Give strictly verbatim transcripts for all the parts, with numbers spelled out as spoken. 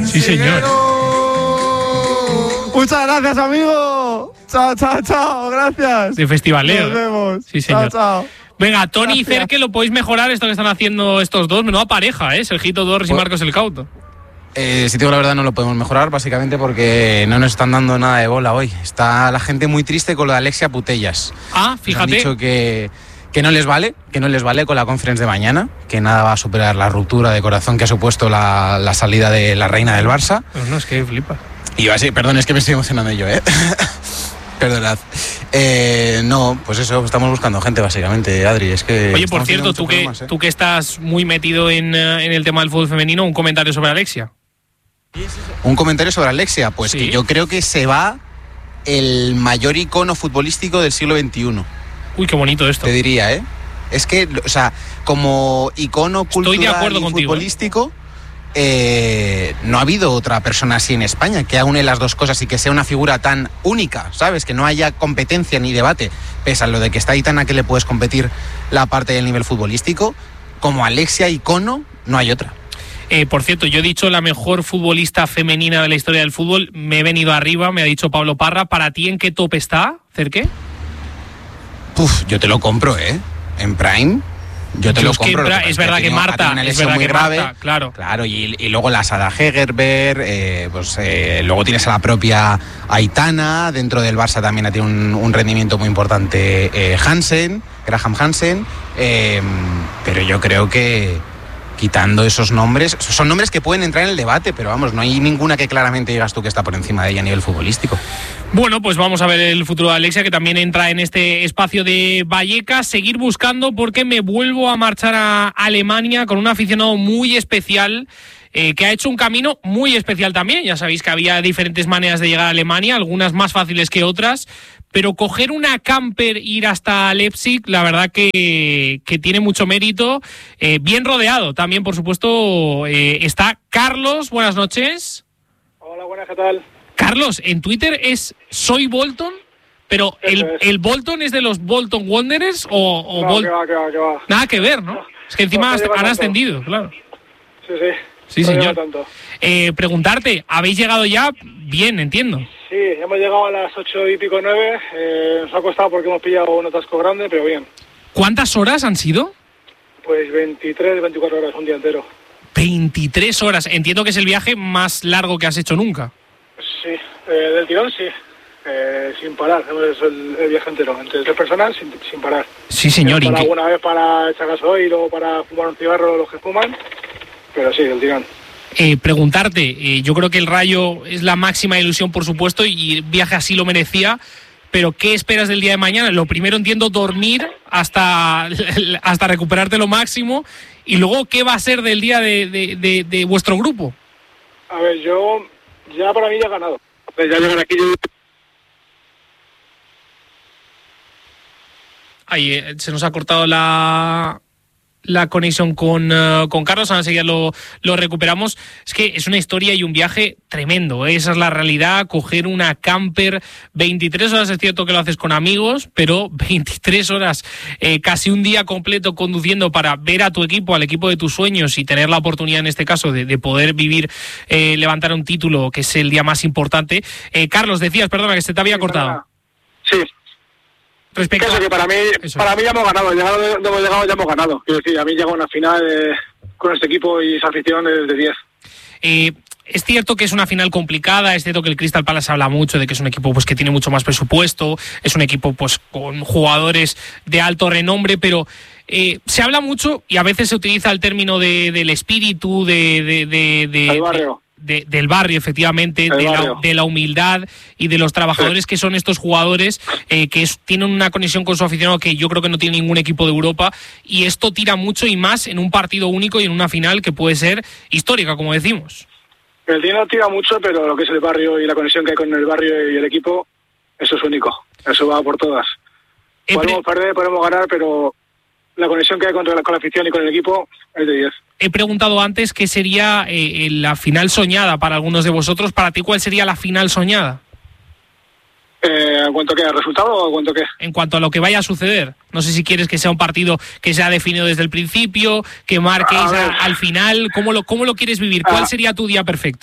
Sí, señor. Muchas gracias, amigo. Chao, chao, chao. Gracias. De festivaleo. Nos vemos. Sí, señor. Chao, chao. Venga, Tony y Gracias. Cerque, lo podéis mejorar esto que están haciendo estos dos. Menuda pareja, ¿eh? Sergito Torres y Pues- Marcos El Cauto. Eh, si te digo la verdad, no lo podemos mejorar, básicamente porque no nos están dando nada de bola hoy. Está la gente muy triste con lo de Alexia Putellas. Ah, Nos han fíjate. dicho que, que no les vale, que no les vale con la conference de mañana, que nada va a superar la ruptura de corazón que ha supuesto la, la salida de la reina del Barça. Pues no, es que flipa. Y va a ser, perdón, es que me estoy emocionando yo, ¿eh? Perdonad. Eh, no, pues eso, estamos buscando gente, básicamente, Adri. Es que Oye, por estamos cierto, teniendo tú muchos que, problemas, ¿eh? tú que estás muy metido en, eh, en el tema del fútbol femenino, un comentario sobre Alexia. Un comentario sobre Alexia, pues Sí. que yo creo que se va el mayor icono futbolístico del siglo veintiuno, Uy, qué bonito esto. te diría, ¿eh? Es que, o sea, como icono Estoy de cultural acuerdo y contigo, futbolístico, eh, no ha habido otra persona así en España que une las dos cosas y que sea una figura tan única, ¿sabes? Que no haya competencia ni debate, pese a lo de que está Aitana, que le puedes competir la parte del nivel futbolístico, como Alexia icono, no hay otra. Eh, por cierto, yo he dicho la mejor futbolista femenina de la historia del fútbol. Me he venido arriba, me ha dicho Pablo Parra. ¿Para ti en qué top está, Cerque? Puf, yo te lo compro, ¿eh? En Prime, yo te Yo lo es que compro. en Lo Pra- pasa es que ha verdad que tenido- ha Marta, tenido una es lesión verdad muy que grave. Marta, claro. Claro, y, y luego la Sada Hegerberg, eh, pues eh, luego tienes a la propia Aitana, dentro del Barça también ha tenido un, un rendimiento muy importante eh, Hansen, Graham Hansen, eh, pero yo creo que quitando esos nombres, son nombres que pueden entrar en el debate, pero vamos, no hay ninguna que claramente digas tú que está por encima de ella a nivel futbolístico. Bueno, pues vamos a ver el futuro de Alexia, que también entra en este espacio de Vallecas. Seguir buscando, porque me vuelvo a marchar a Alemania con un aficionado muy especial, eh, que ha hecho un camino muy especial también. Ya sabéis que había diferentes maneras de llegar a Alemania, algunas más fáciles que otras, pero coger una camper, ir hasta Leipzig, la verdad que, que tiene mucho mérito. Eh, bien rodeado también, por supuesto, eh, está Carlos. Buenas noches. Hola, buenas, ¿qué tal? Carlos, en Twitter es Soy Bolton, pero el, Eso es. el Bolton es de los Bolton Wanderers o, o No, Bol- que va, que va, que va. Nada que ver, ¿no? Es que encima No, no has- lleva han tanto. ascendido, claro. Sí, sí. Sí, No señor. lleva tanto. Eh, preguntarte, ¿habéis llegado ya? Bien, entiendo. Sí, hemos llegado a las ocho y pico, nueve. Eh, nos ha costado porque hemos pillado un atasco grande, pero bien. ¿Cuántas horas han sido? Pues veintitrés, veinticuatro horas, un día entero. veintitrés horas. Entiendo que es el viaje más largo que has hecho nunca. Sí, eh, del tirón sí. Eh, sin parar, hemos hecho el, el viaje entero. Entre tres personas, sin, sin parar. Sí, señor. Hemos parado inque- alguna vez para echar gasoil y luego para fumar un cigarro los que fuman. Pero sí, del tirón. Eh, preguntarte, eh, yo creo que el Rayo es la máxima ilusión, por supuesto, y el viaje así lo merecía, pero ¿qué esperas del día de mañana? Lo primero, entiendo, dormir hasta, hasta recuperarte lo máximo, y luego, ¿qué va a ser del día de, de, de, de vuestro grupo? A ver, yo ya para mí ya he ganado. Pues ya llegar aquí yo... Ahí eh, se nos ha cortado la... la conexión con, uh, con Carlos, ahora enseguida lo, lo recuperamos. Es que es una historia y un viaje tremendo, ¿eh? Esa es la realidad, coger una camper, veintitrés horas, es cierto que lo haces con amigos, pero veintitrés horas, eh, casi un día completo conduciendo para ver a tu equipo, al equipo de tus sueños, y tener la oportunidad en este caso de, de poder vivir, eh, levantar un título, que es el día más importante. Eh, Carlos, decías, perdona, que se te había cortado. Sí, Respecto Eso que para mí, Eso para es. mí ya hemos ganado, llegado, de- hemos llegado, ya hemos ganado. Quiero decir, a mí llega una final eh, con este equipo y esa afición es de diez. Eh, es cierto que es una final complicada, es cierto que el Crystal Palace habla mucho de que es un equipo pues que tiene mucho más presupuesto, es un equipo pues con jugadores de alto renombre, pero eh, se habla mucho y a veces se utiliza el término de, del espíritu, de, de, de, de, El barrio. de- del barrio, efectivamente, El de la, barrio. de la humildad y de los trabajadores que son estos jugadores, eh, que es- tienen una conexión con su aficionado que yo creo que no tiene ningún equipo de Europa, y esto tira mucho y más en un partido único y en una final que puede ser histórica, como decimos. El dinero tira mucho, pero lo que es el barrio y la conexión que hay con el barrio y el equipo, eso es único. Eso va por todas. He pre- Podemos perder, podemos ganar, pero la conexión que hay con la, con la afición y con el equipo es de diez. He preguntado antes qué sería eh, la final soñada para algunos de vosotros. Para ti, ¿cuál sería la final soñada? Eh, ¿En cuanto a qué? ¿Al resultado o en cuanto a qué? En cuanto a lo que vaya a suceder. No sé si quieres que sea un partido que sea definido desde el principio, que marquéis A ver. a- al final. ¿Cómo lo, cómo lo quieres vivir? ¿Cuál Ah. sería tu día perfecto?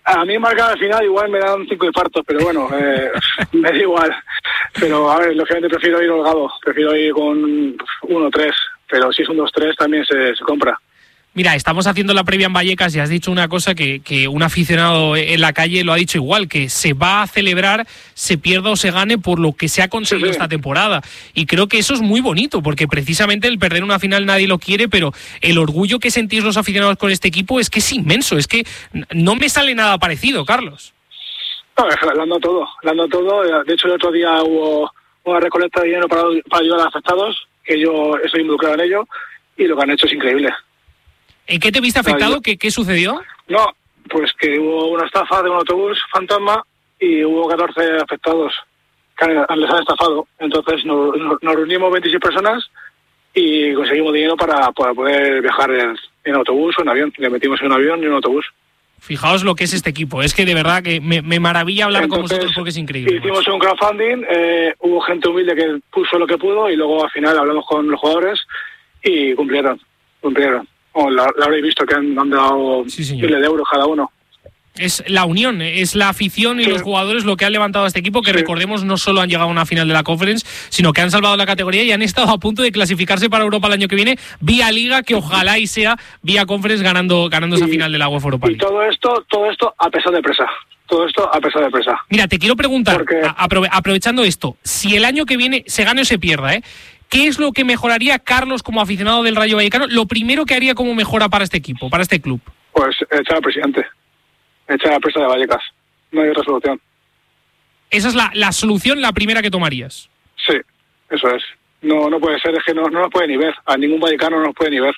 A mí marcar al final igual me dan cinco infartos, pero bueno, eh, me da igual. Pero a ver, lógicamente prefiero ir holgado, prefiero ir con uno tres, pero si es un dos tres también se, se compra. Mira, estamos haciendo la previa en Vallecas y has dicho una cosa que, que un aficionado en la calle lo ha dicho igual, que se va a celebrar, se pierda o se gane por lo que se ha conseguido sí, sí. esta temporada. Y creo que eso es muy bonito, porque precisamente el perder una final nadie lo quiere, pero el orgullo que sentís los aficionados con este equipo es que es inmenso, es que no me sale nada parecido, Carlos. No, es que le han dado todo, le han dado todo. De hecho, el otro día hubo una recolecta de dinero para, para ayudar a los afectados, que yo estoy involucrado en ello, y lo que han hecho es increíble. ¿En qué te viste afectado? ¿Qué, qué sucedió? No, pues que hubo una estafa de un autobús fantasma y hubo catorce afectados que les han estafado. Entonces nos, nos reunimos veintiséis personas y conseguimos dinero para, para poder viajar en, en autobús o en avión. Le metimos en un avión y en un autobús. Fijaos lo que es este equipo. Es que de verdad que me, me maravilla hablar Entonces, con vosotros porque es increíble. Hicimos un crowdfunding, eh, hubo gente humilde que puso lo que pudo y luego al final hablamos con los jugadores y cumplieron, cumplieron. Oh, la, la habréis visto que han, han dado sí, miles de euros cada uno. Es la unión, es la afición y sí. los jugadores lo que han levantado a este equipo, que sí. recordemos no solo han llegado a una final de la Conference, sino que han salvado la categoría y han estado a punto de clasificarse para Europa el año que viene, vía Liga, que ojalá y sea vía Conference ganando ganando y, esa final de la UEFA Europa League. Y todo esto, todo esto a pesar de presa. Todo esto a pesar de presa. Mira, te quiero preguntar, Porque... aprove- aprovechando esto, si el año que viene se gane o se pierda, ¿eh? ¿Qué es lo que mejoraría Carlos como aficionado del Rayo Vallecano? Lo primero que haría como mejora para este equipo, para este club. Pues echar al presidente, echar a la presa de Vallecas. No hay otra solución. Esa es la, la solución, la primera que tomarías. Sí, eso es. No, no puede ser, es que no, no nos puede ni ver. A ningún vallecano no nos puede ni ver.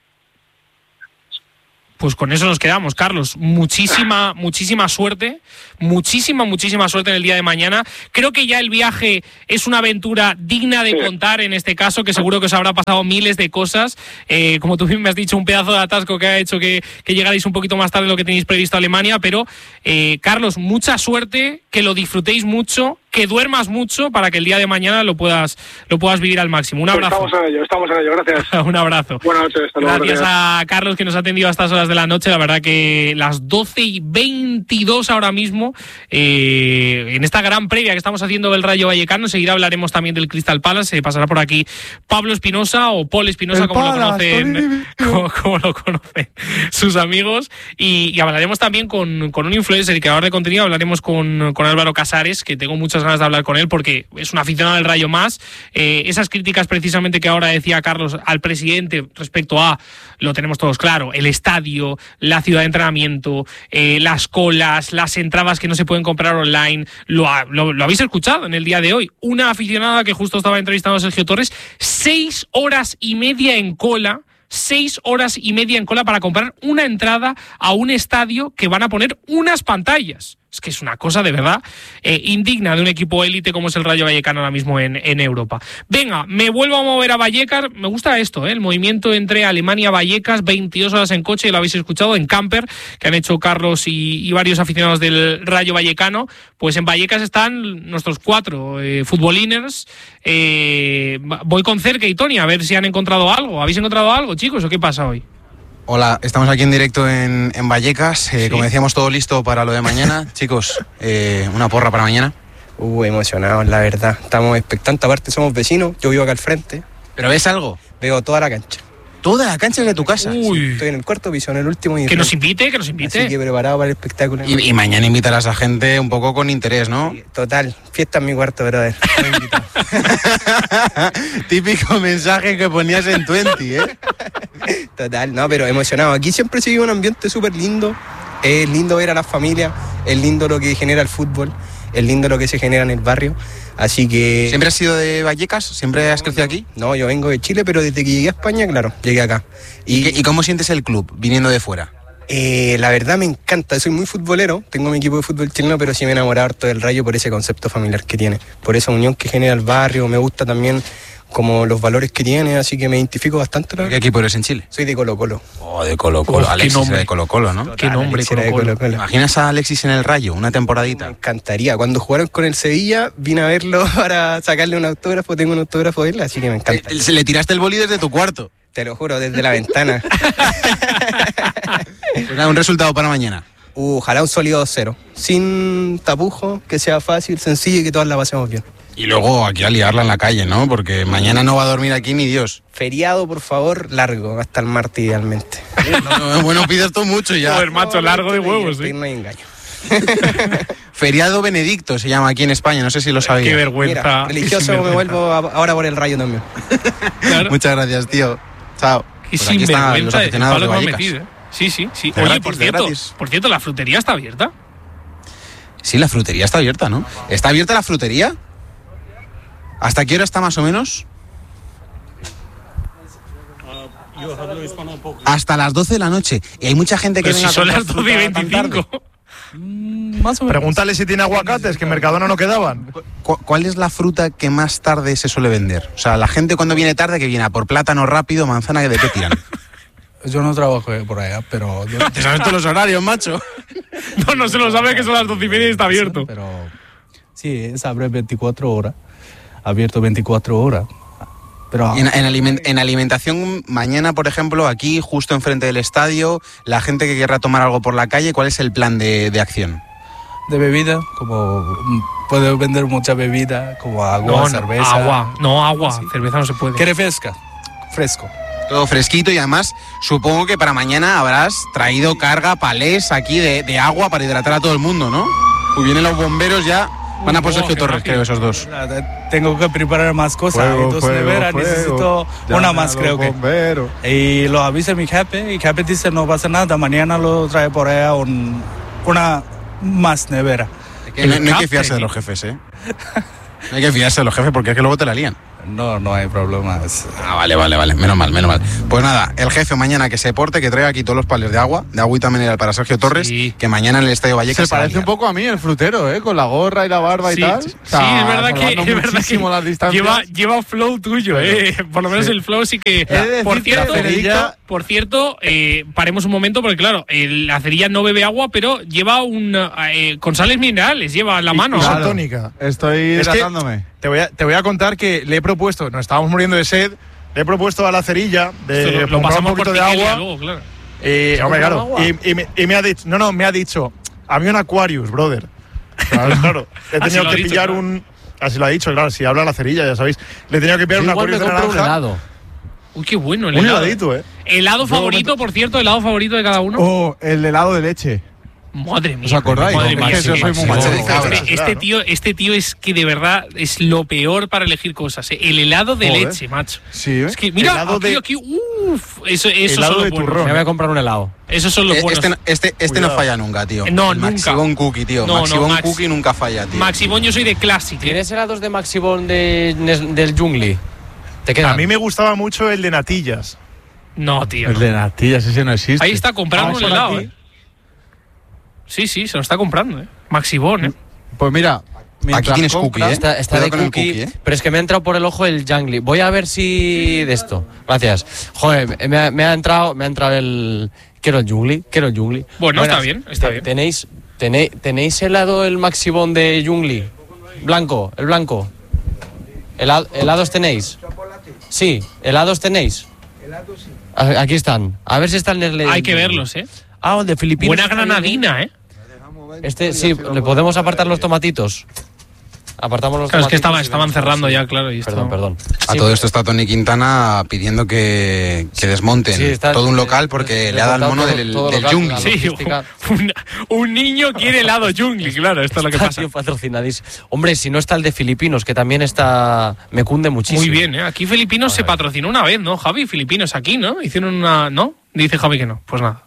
Pues con eso nos quedamos, Carlos. Muchísima, muchísima suerte. Muchísima, muchísima suerte en el día de mañana. Creo que ya el viaje es una aventura digna de sí. contar en este caso, que seguro que os habrá pasado miles de cosas. Eh, como tú me has dicho, un pedazo de atasco que ha hecho que, que llegarais un poquito más tarde de lo que tenéis previsto a Alemania. Pero, eh, Carlos, mucha suerte, que lo disfrutéis mucho, que duermas mucho para que el día de mañana lo puedas lo puedas vivir al máximo. Un abrazo. Estamos en ello, estamos en ello, gracias. Un abrazo. Buenas noches. Hasta luego, gracias, gracias a Carlos, que nos ha atendido a estas horas de la noche. La verdad que las doce y veintidós ahora mismo, eh, en esta gran previa que estamos haciendo del Rayo Vallecano. Enseguida hablaremos también del Crystal Palace. Eh, pasará por aquí Pablo Espinosa o Paul Espinosa, como, como lo conocen como, como lo conocen sus amigos. Y, y hablaremos también con, con un influencer y creador de contenido. Hablaremos con, con Álvaro Casares, que tengo muchas ganas de hablar con él porque es un aficionado del Rayo más. Eh, esas críticas precisamente que ahora decía Carlos al presidente respecto a, lo tenemos todos claro, el estadio, la ciudad de entrenamiento, eh, las colas, las entradas que no se pueden comprar online, lo, ha, lo, lo habéis escuchado en el día de hoy. Una aficionada que justo estaba entrevistando a Sergio Torres, seis horas y media en cola, seis horas y media en cola para comprar una entrada a un estadio que van a poner unas pantallas. Es que es una cosa de verdad eh, indigna de un equipo élite como es el Rayo Vallecano ahora mismo en, en Europa. Venga, me vuelvo a mover a Vallecas. Me gusta esto, ¿eh? El movimiento entre Alemania y Vallecas, veintidós horas en coche, lo habéis escuchado, en camper, que han hecho Carlos y, y varios aficionados del Rayo Vallecano. Pues en Vallecas están nuestros cuatro eh, futboliners. Eh, voy con Cerque y Tony a ver si han encontrado algo. ¿Habéis encontrado algo, chicos, o qué pasa hoy? Hola, estamos aquí en directo en, en Vallecas, eh, sí. Como decíamos, todo listo para lo de mañana. Chicos, eh, una porra para mañana. Uh, emocionados, la verdad. Estamos expectantes, aparte somos vecinos, yo vivo acá al frente. ¿Pero ves algo? Veo toda la cancha. ¿Toda la cancha es de tu casa? Uy. Sí, estoy en el cuarto piso, en el último. Y que nos invite, que nos invite. Así que preparado para el espectáculo. Y, y mañana invitarás a gente un poco con interés, ¿no? Sí, total, fiesta en mi cuarto, brother. Típico mensaje que ponías en veinte, ¿eh? Total, no, pero emocionado. Aquí siempre se vive un ambiente súper lindo. Es lindo ver a las familias, es lindo lo que genera el fútbol, es lindo lo que se genera en el barrio. Así que... ¿Siempre has sido de Vallecas? ¿Siempre has crecido aquí? No, yo vengo de Chile, pero desde que llegué a España, claro, llegué acá. ¿Y, ¿Y, qué, ¿y cómo sientes el club viniendo de fuera? Eh, la verdad me encanta, soy muy futbolero, tengo mi equipo de fútbol chileno, pero sí me he enamorado harto del Rayo por ese concepto familiar que tiene, por esa unión que genera el barrio. Me gusta también como los valores que tiene, así que me identifico bastante. ¿Qué equipo eres en Chile? Soy de Colo Colo. Oh, de Colo Colo. Oh, Alexis era de Colo Colo, ¿no? Total, qué nombre, Colo -Colo. Colo -Colo. ¿Te imaginas a Alexis en el Rayo, una temporadita? Me encantaría. Cuando jugaron con el Sevilla, vine a verlo para sacarle un autógrafo, tengo un autógrafo de él, así que me encanta. Le, le tiraste el boli desde tu cuarto. Te lo juro, desde la ventana. Pues nada, un resultado para mañana. Uh, ojalá un sólido dos cero. Sin tapujo, que sea fácil, sencillo y que todas la pasemos bien. Y luego aquí a liarla en la calle, ¿no? Porque mañana no va a dormir aquí ni Dios. Feriado, por favor, largo, hasta el martes idealmente. No, bueno, pides tú mucho ya. Joder, macho, largo de huevos, sí. ¿eh? No hay engaño. Feriado Benedicto se llama aquí en España, no sé si lo sabía. Qué vergüenza. Mira, religioso me vuelvo a- ahora por el Rayo también. Claro. Muchas gracias, tío. Chao. Qué Pues aquí están los sinvergüenza, el aficionados palo de que me han Vallecas. metido, ¿eh? Sí, sí, sí. De Oye, gratis, por de cierto, gratis. por cierto, la frutería está abierta. Sí, la frutería está abierta, ¿no? ¿Está abierta la frutería? ¿Hasta qué hora está más o menos? Hasta las doce de la noche. Y hay mucha gente que Pero si venga a son comprar las doce y fruta tan tarde. veinticinco. Más o menos. Pregúntale si tiene aguacates, que en Mercadona no quedaban. ¿Cu- ¿Cuál es la fruta que más tarde se suele vender? O sea, la gente cuando viene tarde, que viene a por plátano rápido, manzana, ¿de qué tiran? Yo no trabajo por allá, pero... yo- Te sabes todos los horarios, macho. No, no se lo sabe que son las doce y media y está abierto. Pero sí, es abre veinticuatro horas, abierto veinticuatro horas. Pero Y en, en aliment- en alimentación, mañana, por ejemplo, aquí, justo enfrente del estadio, la gente que querrá tomar algo por la calle, ¿cuál es el plan de, de acción? de bebida, como mm, puedo vender mucha bebida, como agua, No, no, cerveza. agua, no agua, cerveza no se puede. ¿Quiere fresca? Fresco. Todo fresquito y además supongo que para mañana habrás traído carga, palés aquí de, de agua para hidratar a todo el mundo, ¿no? Pues vienen los bomberos ya, van a por Oh, Sergio qué Torres, rápido. creo, esos dos. Tengo que preparar más cosas, Fuego, entonces fuego, de veras fuego. necesito Llama una a más, los creo que. bomberos. Y lo avisa mi jefe, y jefe dice no pasa nada, mañana lo trae por allá un, una más nevera. Que no, no hay que Capri. fiarse de los jefes, ¿eh? No hay que fiarse de los jefes porque es que luego te la lían. No, no hay problema. es- Ah, vale, vale, vale. Menos mal, menos mal. Pues nada, el jefe mañana que se porte, que traiga aquí todos los palés de agua, de agüita mineral para Sergio Torres, Sí. que mañana en el Estadio Vallecas Se va a parece liar. un poco a mí el frutero, ¿eh? Con la gorra y la barba Sí, y tal. sí, O sea, es verdad que, salvando es verdad muchísimo las que distancias. lleva, lleva flow tuyo, eh. Por lo menos Sí. el flow sí que. He de Por decir que cierto, la cerilla- por cierto, eh, paremos un momento porque claro, el- la cerilla no bebe agua, pero lleva un eh, con sales minerales, lleva en la mano. Claro. ahora. tónica. Estoy Es que- hidratándome. Te voy, a, te voy a contar que le he propuesto, nos estábamos muriendo de sed, le he propuesto a la cerilla de Esto lo, lo comprar pasamos un poquito por de Tiguelia agua. luego, claro. Y, hombre, claro, agua? y, y me, y me ha dicho, no, no, me ha dicho, a mí un Aquarius, brother. Claro, claro. He Así tenido lo ha que dicho, pillar claro. un, así lo ha dicho, claro, si habla la cerilla, ya sabéis. Le he tenido que pillar un Igual me Aquarius de compro un naranja. helado. Uy, qué bueno el Un helado. heladito, eh. Helado Yo favorito, me- por cierto, helado favorito de cada uno. Oh, el helado de leche. Madre mía. ¿Os acordáis? Madre Es mía, que yo sí, soy sí, muy sí. macho de Este- cabra. Este, Claro, ¿no? tío, este tío es que de verdad es lo peor para elegir cosas. eh. El helado de Joder. leche, macho. Sí, ¿eh? Es que mira, Helado aquí, de- aquí, uff, eso, eso Helado son de los buenos. turrón. Me voy a comprar un helado. Esos son los Eh, buenos. Este, no- este, este no Cuidado. falla nunca, tío. No, El nunca. Maxibón Cookie, tío. No, no, Maxibón Max- Cookie nunca falla, tío. Maximón, yo soy de Classic. eh. ¿Tienes helados de Maxibón de, del Jungli? ¿Te quedan? A mí me gustaba mucho el de natillas. No, tío. El de natillas, ese no existe. Ahí está comprando Ah, un por helado, aquí. eh. Sí, sí, se lo está comprando, eh. Maxibón, eh. Pues mira, mientras tienes compras- cookie, ¿eh? Está, está Cuidado de con el cookie, cookie, ¿eh? pero es que me ha entrado por el ojo el Jungli. Voy a ver si de esto. Gracias. Joder, me ha, me ha entrado, me ha entrado el. Quiero el Jungli, quiero el Jungli. Bueno, está Buenas. bien, está Te- bien. Tenéis, tenéis, tenéis helado el Maxibón de Jungli, blanco, el blanco. Hela- ¿Helados tenéis? Sí, helados tenéis. A- Aquí están. A ver si están en el. Hay que verlos, eh. Ah, el de Filipinas. Buena está bien, ¿eh? granadina, eh. Este, sí, le podemos apartar los tomatitos. Apartamos los Claro, es que tomatitos estaban, y estaban vemos- cerrando sí. ya, claro. Y esto- Perdón, perdón. A Sí, todo esto está Tony Quintana pidiendo que, que desmonten sí, está- todo un local eh, porque eh, le ha dado el mono todo- del, todo del local, Jungli. la Sí, logística. un, un niño quiere helado Jungli, claro, esto es lo que Está, pasa. tío, patrocinadísimo. Hombre, si no está el de Filipinos, que también está. Me cunde muchísimo. Muy bien, ¿eh? Aquí Filipinos se patrocinó una vez, ¿no, Javi? Filipinos aquí, ¿no? Hicieron una... ¿No? Dice Javi que no. Pues nada.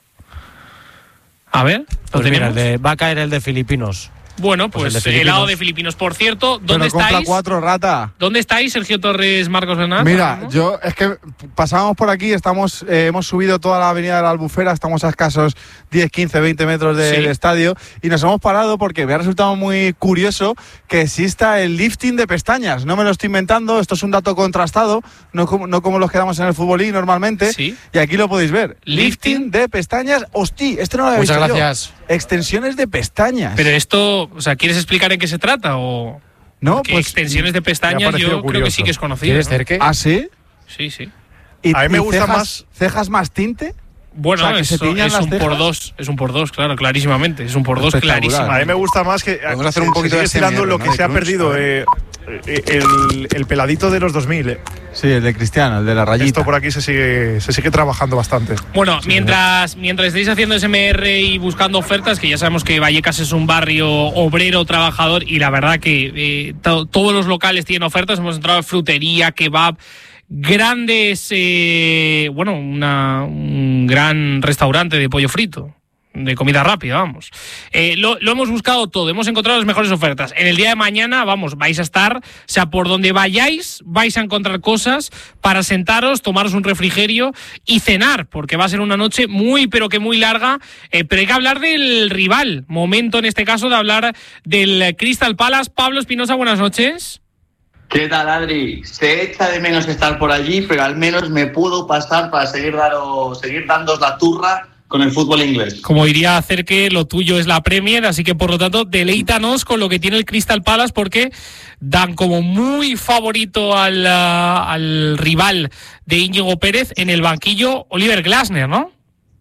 A ver, ¿lo Pues mira, tenemos? el de- va a caer el de Filipinos. Bueno, pues pues, el de Filipinos. helado de Filipinos. Por cierto, ¿dónde Pero compra estáis? cuatro, rata. ¿Dónde estáis, Sergio Torres, Marcos Bernat? Mira, ¿no? yo es que pasábamos por aquí, estamos, eh, hemos subido toda la avenida de la Albufera, estamos a escasos diez, quince, veinte metros del Sí. estadio y nos hemos parado porque me ha resultado muy curioso que exista el lifting de pestañas. No me lo estoy inventando, esto es un dato contrastado, no como, no como los que damos en el futbolín normalmente. Sí. Y aquí lo podéis ver. Lifting. Lifting de pestañas. Hostia, este no lo había Muchas visto yo. gracias. Extensiones de pestañas. Pero esto, o sea, ¿quieres explicar en qué se trata? O no, Porque pues. extensiones de me ha pestañas parecido yo creo que curioso. sí que es conocido. ¿Quieres ¿no? cerque? ¿Ah, sí? Sí, sí. ¿Y, A mí me y gusta cejas, más- cejas más tinte? Bueno, O sea, que es, se tiñan es las un cejas. por dos, es un por dos, claro, clarísimamente, es un por dos Espectacular. clarísimo. A mí me gusta más que Podemos hacer un se poquito sigue de estirando S M R, lo ¿no? que De se ha crunch, perdido a ver. eh, eh, el, el peladito de los dos mil. eh. Sí, el de Cristiano, el de la rayita. Esto por aquí se sigue se sigue trabajando bastante. Bueno, mientras, mientras estéis haciendo S M R y buscando ofertas, que ya sabemos que Vallecas es un barrio obrero, trabajador, y la verdad que eh, to- todos los locales tienen ofertas. Hemos entrado en frutería, kebab, grandes, eh, bueno, una, un gran restaurante de pollo frito, de comida rápida, vamos. Eh, lo, lo hemos buscado todo, hemos encontrado las mejores ofertas. En el día de mañana, vamos, vais a estar, o sea, por donde vayáis, vais a encontrar cosas para sentaros, tomaros un refrigerio y cenar, porque va a ser una noche muy, pero que muy larga. Eh, pero hay que hablar del rival, momento en este caso de hablar del Crystal Palace. Pablo Espinosa, buenas noches. ¿Qué tal, Adri? Se echa de menos estar por allí, pero al menos me puedo pasar para seguir, daro, seguir dándos la turra con el fútbol inglés. Como diría Cerque, lo tuyo es la Premier, así que por lo tanto deleítanos con lo que tiene el Crystal Palace, porque dan como muy favorito al, uh, al rival de Íñigo Pérez en el banquillo, Oliver Glasner, ¿no?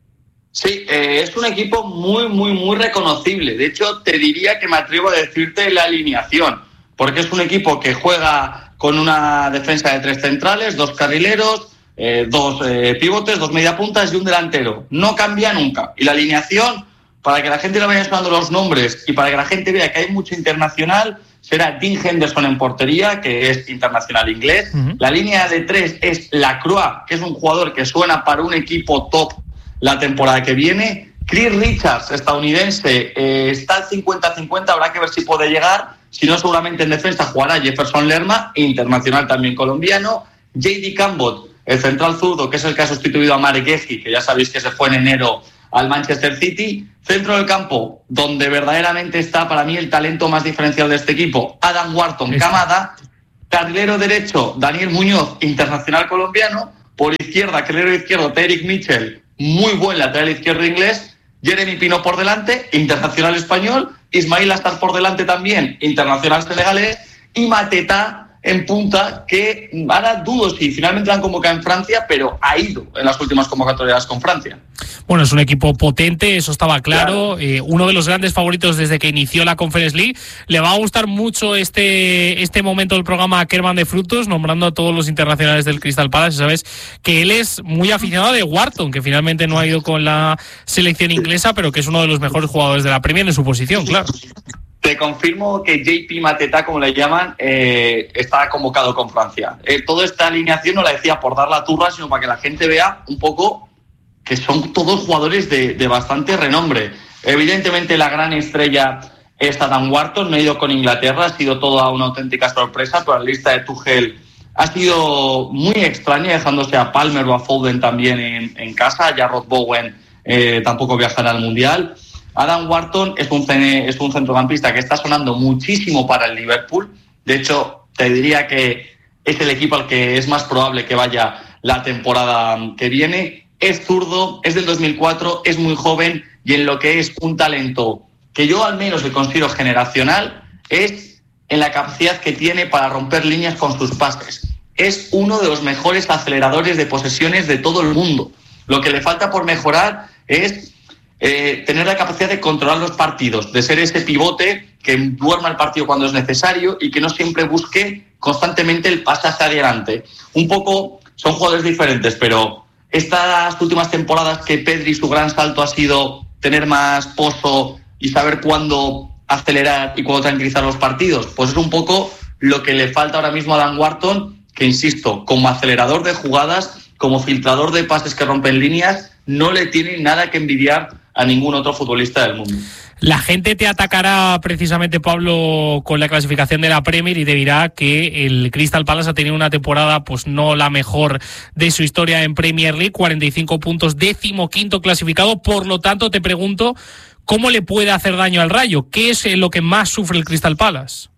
Sí, eh, es un equipo muy, muy, muy reconocible. De hecho, te diría que me atrevo a decirte la alineación, porque es un equipo que juega con una defensa de tres centrales, dos carrileros, Eh, dos eh, pivotes, dos mediapuntas y un delantero. No cambia nunca. Y la alineación, para que la gente le vaya sonando los nombres y para que la gente vea que hay mucho internacional, será Dean Henderson en portería, que es internacional inglés. Uh-huh. La línea de tres es Lacroix, que es un jugador que suena para un equipo top la temporada que viene. Chris Richards, estadounidense, eh, está al cincuenta cincuenta, habrá que ver si puede llegar. Si no, seguramente en defensa jugará Jefferson Lerma, internacional también colombiano. J D Cambot, el central zurdo, que es el que ha sustituido a Marek Gehi, que ya sabéis que se fue en enero al Manchester City. Centro del campo, donde verdaderamente está para mí el talento más diferencial de este equipo, Adam Wharton Camada. Carrilero derecho, Daniel Muñoz, internacional colombiano. Por izquierda, carrilero izquierdo, Tyrick Mitchell, muy buen lateral izquierdo inglés. Jeremy Pino por delante, internacional español. Ismail Assar por delante también, internacional senegalés. Y Mateta en punta, que ahora dudo si finalmente la han convocado en Francia, pero ha ido en las últimas convocatorias con Francia. Bueno, es un equipo potente, eso estaba claro. claro. Eh, uno de los grandes favoritos desde que inició la Conference League. Le va a gustar mucho este, este momento del programa a Kerman de Frutos, nombrando a todos los internacionales del Crystal Palace. Sabes que él es muy aficionado de Wharton, que finalmente no ha ido con la selección inglesa, pero que es uno de los mejores jugadores de la Premier en su posición, claro. Te confirmo que J P Mateta, como le llaman, eh, está convocado con Francia. Eh, toda esta alineación no la decía por dar la turra, sino para que la gente vea un poco que son todos jugadores de, de bastante renombre. Evidentemente la gran estrella es Adam Wharton, no ha ido con Inglaterra, ha sido toda una auténtica sorpresa, pero la lista de Tuchel ha sido muy extraña, dejándose a Palmer o a Foden también en, en casa. Ya Rod Bowen eh, tampoco viajará al Mundial. Adam Wharton es un, es un centrocampista que está sonando muchísimo para el Liverpool. De hecho, te diría que es el equipo al que es más probable que vaya la temporada que viene. Es zurdo, es del dos mil cuatro, es muy joven y en lo que es un talento que yo al menos le considero generacional es en la capacidad que tiene para romper líneas con sus pases. Es uno de los mejores aceleradores de posesiones de todo el mundo. Lo que le falta por mejorar es Eh, tener la capacidad de controlar los partidos, de ser ese pivote que duerma el partido cuando es necesario y que no siempre busque constantemente el pase hacia adelante. Un poco, son jugadores diferentes, pero estas últimas temporadas que Pedri, su gran salto ha sido tener más pozo y saber cuándo acelerar y cuándo tranquilizar los partidos, pues es un poco lo que le falta ahora mismo a Dan Wharton, que insisto, como acelerador de jugadas, como filtrador de pases que rompen líneas, no le tiene nada que envidiar a ningún otro futbolista del mundo. La gente te atacará precisamente, Pablo, con la clasificación de la Premier y te dirá que el Crystal Palace ha tenido una temporada pues no la mejor de su historia en Premier League, cuarenta y cinco puntos, décimo quinto clasificado. Por lo tanto, te pregunto, ¿cómo le puede hacer daño al Rayo? ¿Qué es lo que más sufre el Crystal Palace?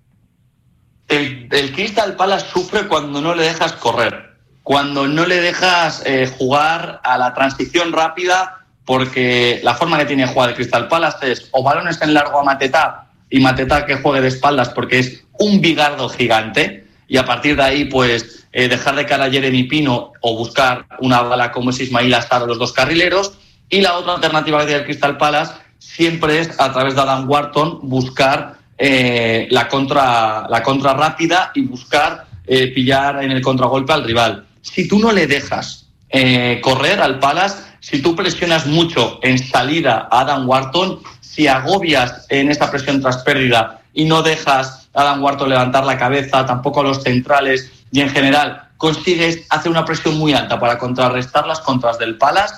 El, el Crystal Palace sufre cuando no le dejas correr, cuando no le dejas eh, jugar a la transición rápida, porque la forma que tiene de jugar el Crystal Palace es o balones en largo a Mateta y Mateta que juegue de espaldas porque es un bigardo gigante y a partir de ahí pues eh, dejar de cara a Jeremy Pino o buscar una bala como es Ismail Assar a los dos carrileros. Y la otra alternativa que tiene el Crystal Palace siempre es, a través de Adam Wharton, buscar eh, la, contra, la contra rápida y buscar eh, pillar en el contragolpe al rival. Si tú no le dejas eh, correr al Palace, si tú presionas mucho en salida a Adam Wharton, si agobias en esa presión tras pérdida y no dejas a Adam Wharton levantar la cabeza, tampoco a los centrales, y en general consigues hacer una presión muy alta para contrarrestar las contras del Palace,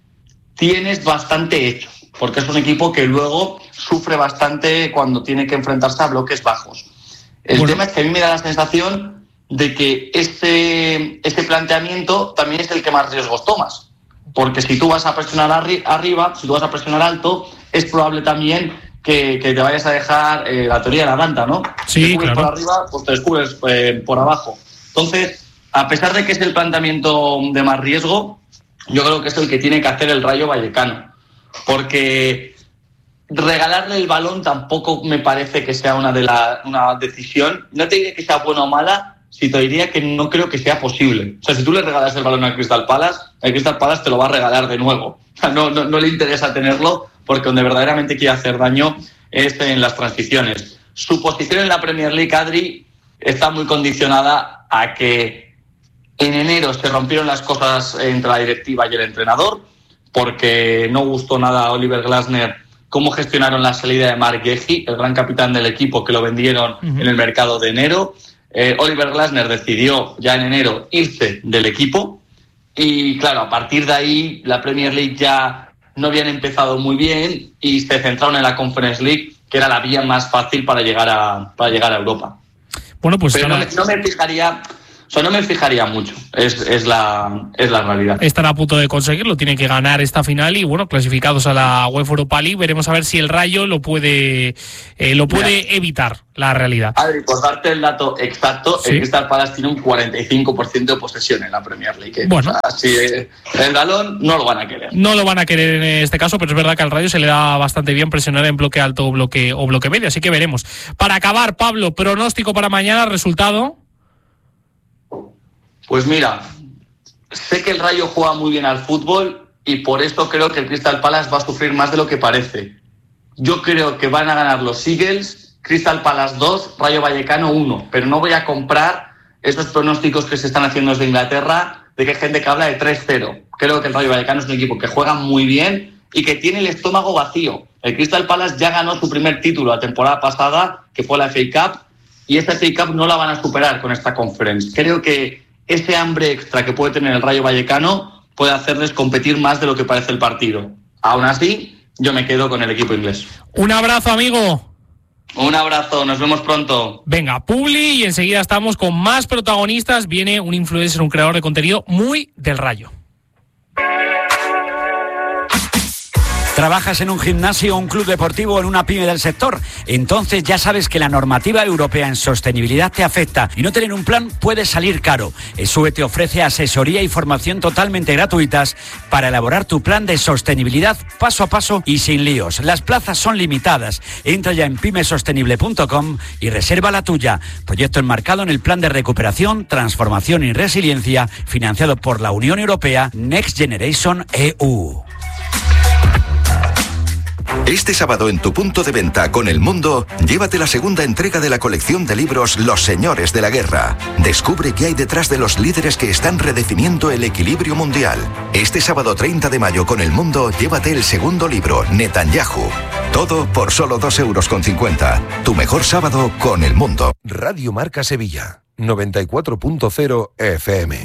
tienes bastante hecho, porque es un equipo que luego sufre bastante cuando tiene que enfrentarse a bloques bajos. El bueno. tema es que a mí me da la sensación de que este, este planteamiento también es el que más riesgos tomas. Porque si tú vas a presionar arri- arriba, si tú vas a presionar alto, es probable también que, que te vayas a dejar eh, la teoría de la manta, ¿no? Sí, te descubres claro. por arriba, pues te descubres eh, por abajo. Entonces, a pesar de que es el planteamiento de más riesgo, yo creo que es el que tiene que hacer el Rayo Vallecano. Porque regalarle el balón tampoco me parece que sea una, de la, una decisión. No te diré que sea buena o mala, si te diría que no creo que sea posible. O sea, si tú le regalas el balón al Crystal Palace, el Crystal Palace te lo va a regalar de nuevo. O sea, no, no, no le interesa tenerlo, porque donde verdaderamente quiere hacer daño es en las transiciones. Su posición en la Premier League, Adri, está muy condicionada a que en enero se rompieron las cosas entre la directiva y el entrenador, porque no gustó nada a Oliver Glasner cómo gestionaron la salida de Marc Guehi, el gran capitán del equipo, que lo vendieron uh-huh. en el mercado de enero. Eh, Oliver Glasner decidió ya en enero irse del equipo y claro, a partir de ahí la Premier League ya no habían empezado muy bien y se centraron en la Conference League, que era la vía más fácil para llegar a, para llegar a Europa. Bueno, pues Pero no me, no me fijaría... O sea, no me fijaría mucho, es, es, la, es la realidad. Están a punto de conseguirlo, tienen que ganar esta final y, bueno, clasificados a la UEFA Europa League, veremos a ver si el Rayo lo puede eh, lo puede Mira, evitar, la realidad. Adri, por darte el dato exacto, ¿sí? El Crystal Palace tiene un cuarenta y cinco por ciento de posesión en la Premier League. Bueno. O sea, si el balón no lo van a querer. No lo van a querer en este caso, pero es verdad que al Rayo se le da bastante bien presionar en bloque alto o bloque, o bloque medio, así que veremos. Para acabar, Pablo, pronóstico para mañana, resultado... Pues mira, sé que el Rayo juega muy bien al fútbol y por eso creo que el Crystal Palace va a sufrir más de lo que parece. Yo creo que van a ganar los Eagles, Crystal Palace dos, Rayo Vallecano uno, pero no voy a comprar esos pronósticos que se están haciendo desde Inglaterra de que hay gente que habla de tres cero. Creo que el Rayo Vallecano es un equipo que juega muy bien y que tiene el estómago vacío. El Crystal Palace ya ganó su primer título la temporada pasada, que fue la F A Cup, y esta F A Cup no la van a superar con esta conference. Creo que ese hambre extra que puede tener el Rayo Vallecano puede hacerles competir más de lo que parece el partido. Aún así, yo me quedo con el equipo inglés. Un abrazo, amigo. Un abrazo, nos vemos pronto. Venga, Publi, y enseguida estamos con más protagonistas. Viene un influencer, un creador de contenido muy del Rayo. ¿Trabajas en un gimnasio, un club deportivo o en una pyme del sector? Entonces ya sabes que la normativa europea en sostenibilidad te afecta y no tener un plan puede salir caro. ESUE te ofrece asesoría y formación totalmente gratuitas para elaborar tu plan de sostenibilidad paso a paso y sin líos. Las plazas son limitadas. Entra ya en pyme sostenible punto com y reserva la tuya. Proyecto enmarcado en el Plan de Recuperación, Transformación y Resiliencia financiado por la Unión Europea Next Generation E U. Este sábado en tu punto de venta con El Mundo, llévate la segunda entrega de la colección de libros Los Señores de la Guerra. Descubre qué hay detrás de los líderes que están redefiniendo el equilibrio mundial. Este sábado treinta de mayo con El Mundo, llévate el segundo libro, Netanyahu. Todo por solo dos euros con cincuenta. Tu mejor sábado con El Mundo. Radio Marca Sevilla, noventa y cuatro punto cero F M.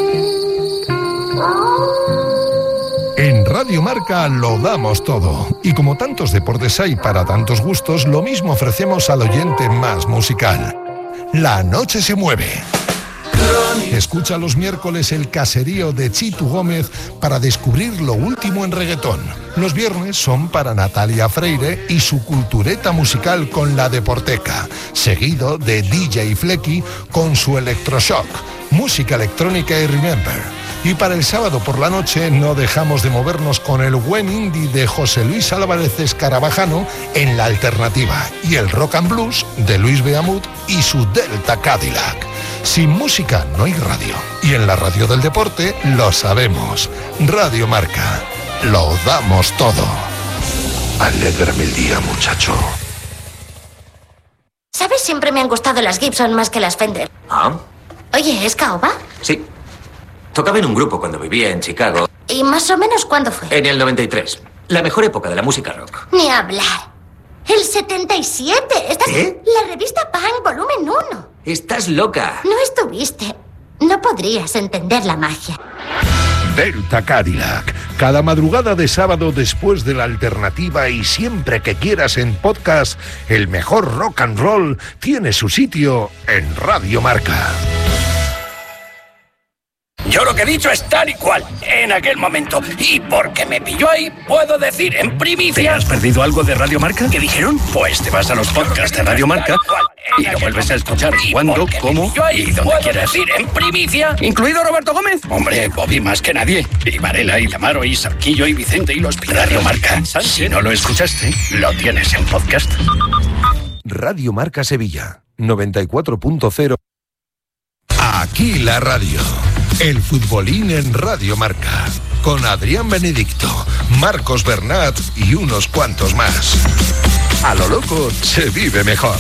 En Radio Marca lo damos todo. Y como tantos deportes hay para tantos gustos, lo mismo ofrecemos al oyente más musical. La noche se mueve. Escucha los miércoles el caserío de Chitu Gómez para descubrir lo último en reggaetón. Los viernes son para Natalia Freire y su cultureta musical con La Deporteca, seguido de D J Flecky con su Electroshock, música electrónica y Remember. Y para el sábado por la noche no dejamos de movernos con el buen indie de José Luis Álvarez Escarabajano en La Alternativa y el rock and blues de Luis Beamut y su Delta Cadillac. Sin música no hay radio. Y en la radio del deporte lo sabemos. Radio Marca. Lo damos todo. Alégrame el día, muchacho. ¿Sabes? Siempre me han gustado las Gibson más que las Fender. ¿Ah? Oye, ¿es caoba? Sí. Tocaba en un grupo cuando vivía en Chicago. ¿Y más o menos cuándo fue? En el noventa y tres. La mejor época de la música rock. Ni hablar. El setenta y siete. ¿Estás... ¿Qué? La revista Punk, volumen uno. Estás loca. No estuviste. No podrías entender la magia. Delta Cadillac. Cada madrugada de sábado después de la alternativa y siempre que quieras en podcast, el mejor rock and roll tiene su sitio en Radio Marca. Yo lo que he dicho es tal y cual, en aquel momento. Y porque me pilló ahí, puedo decir en primicia... ¿Te has perdido algo de Radio Marca? ¿Qué dijeron? Pues te vas a los podcasts de Radio Marca y lo vuelves a escuchar cuando, cómo y donde quieras. Decir en primicia, incluido Roberto Gómez. Hombre, Bobby más que nadie. Y Varela, y Lamaro, y Sarquillo, y Vicente, y los Radio Marca. Si no lo escuchaste, lo tienes en podcast. Radio Marca Sevilla, noventa y cuatro punto cero. Aquí la radio. El futbolín en Radio Marca. Con Adrián Benedicto, Marcos Bernat y unos cuantos más. A lo loco se vive mejor.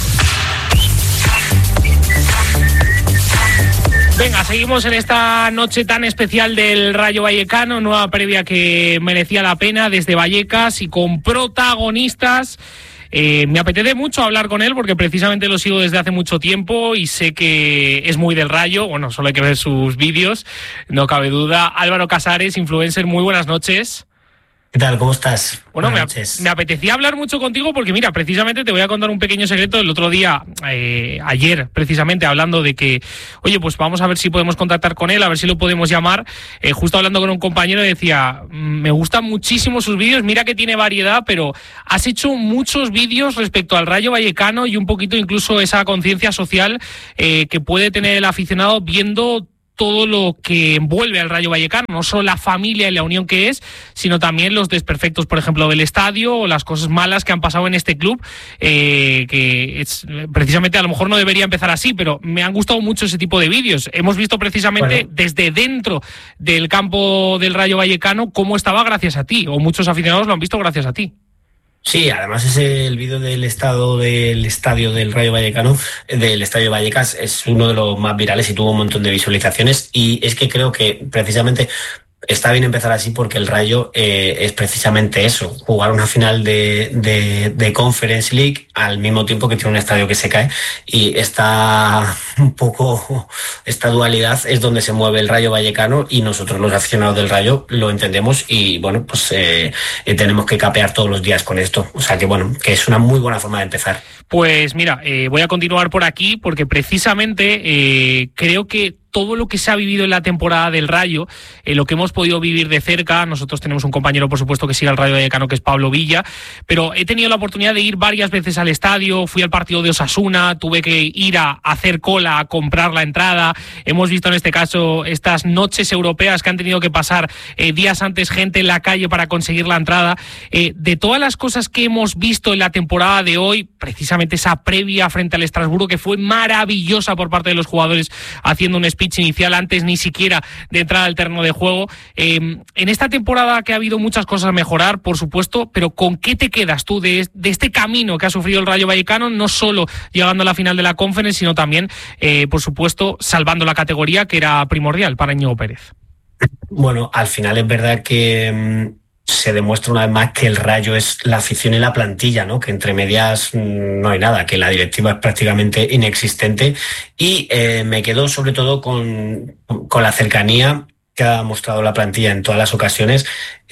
Venga, seguimos en esta noche tan especial del Rayo Vallecano, nueva previa que merecía la pena desde Vallecas y con protagonistas. Eh, me apetece mucho hablar con él porque precisamente lo sigo desde hace mucho tiempo y sé que es muy del Rayo. Bueno, solo hay que ver sus vídeos, no cabe duda. Álvaro Casares, influencer, muy buenas noches. ¿Qué tal? ¿Cómo estás? Bueno, me, me apetecía hablar mucho contigo porque, mira, precisamente te voy a contar un pequeño secreto. El otro día, eh, ayer, precisamente, hablando de que, oye, pues vamos a ver si podemos contactar con él, a ver si lo podemos llamar. Eh, justo hablando con un compañero decía, me gustan muchísimo sus vídeos, mira que tiene variedad, pero has hecho muchos vídeos respecto al Rayo Vallecano y un poquito incluso esa conciencia social eh, que puede tener el aficionado viendo todo lo que envuelve al Rayo Vallecano, no solo la familia y la unión que es, sino también los desperfectos, por ejemplo, del estadio o las cosas malas que han pasado en este club, eh, que es, precisamente a lo mejor no debería empezar así, pero me han gustado mucho ese tipo de vídeos. Hemos visto precisamente bueno. desde dentro del campo del Rayo Vallecano cómo estaba gracias a ti, o muchos aficionados lo han visto gracias a ti. Sí, además ese el vídeo del estado del estadio del Rayo Vallecano, del estadio Vallecas, es uno de los más virales y tuvo un montón de visualizaciones, y es que creo que precisamente está bien empezar así porque el Rayo eh, es precisamente eso, jugar una final de, de, de Conference League al mismo tiempo que tiene un estadio que se cae, y esta un poco esta dualidad es donde se mueve el Rayo Vallecano, y nosotros los aficionados del Rayo lo entendemos y bueno, pues eh, eh, tenemos que capear todos los días con esto, o sea que bueno, que es una muy buena forma de empezar. Pues mira, eh, voy a continuar por aquí porque precisamente eh, creo que todo lo que se ha vivido en la temporada del Rayo, eh, lo que hemos podido vivir de cerca, nosotros tenemos un compañero, por supuesto, que sigue al Rayo Vallecano, que es Pablo Villa, pero he tenido la oportunidad de ir varias veces al estadio, fui al partido de Osasuna, tuve que ir a hacer cola, a comprar la entrada, hemos visto en este caso estas noches europeas que han tenido que pasar eh, días antes gente en la calle para conseguir la entrada. Eh, de todas las cosas que hemos visto en la temporada de hoy, precisamente esa previa frente al Estrasburgo, que fue maravillosa por parte de los jugadores, haciendo un speech inicial antes ni siquiera de entrar al terreno de juego. Eh, en esta temporada que ha habido muchas cosas a mejorar, por supuesto, pero ¿con qué te quedas tú de, de este camino que ha sufrido el Rayo Vallecano, no solo llegando a la final de la Conference, sino también, eh, por supuesto, salvando la categoría, que era primordial para Íñigo Pérez? Bueno, al final es verdad que mmm... se demuestra una vez más que el Rayo es la afición y la plantilla, ¿no? Que entre medias no hay nada, que la directiva es prácticamente inexistente, y eh, me quedo sobre todo con, con la cercanía que ha mostrado la plantilla en todas las ocasiones.